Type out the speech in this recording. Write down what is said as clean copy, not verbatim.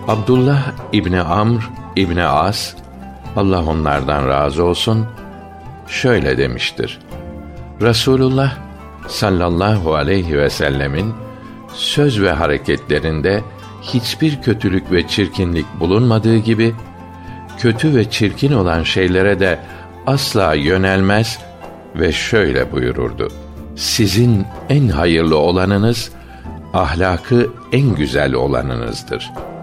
Abdullah İbni Amr İbni As, Allah onlardan razı olsun, şöyle demiştir: Resulullah sallallahu aleyhi ve sellemin söz ve hareketlerinde hiçbir kötülük ve çirkinlik bulunmadığı gibi, kötü ve çirkin olan şeylere de asla yönelmez ve şöyle buyururdu: Sizin en hayırlı olanınız, ahlakı en güzel olanınızdır.